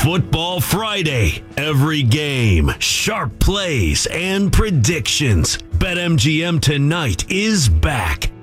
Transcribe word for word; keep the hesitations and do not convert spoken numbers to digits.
Football Friday. Every game, sharp plays, and predictions. BetMGM tonight is back.